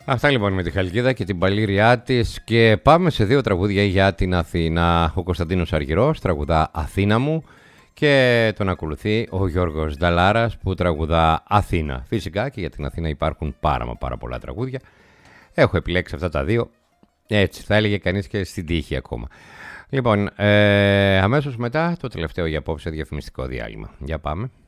Αυτά λοιπόν με τη Χαλκίδα και την παλήριά της. Και πάμε σε δύο τραγούδια για την Αθήνα. Ο Κωνσταντίνος Αργυρός τραγουδά Αθήνα μου και τον ακολουθεί ο Γιώργος Νταλάρας που τραγουδά Αθήνα. Φυσικά και για την Αθήνα υπάρχουν πάρα πολλά τραγούδια. Έχω επιλέξει αυτά τα δύο. Έτσι θα έλεγε κανείς και στην τύχη ακόμα. Λοιπόν, αμέσως μετά το τελευταίο για απόψε διαφημιστικό διάλειμμα. Για πάμε.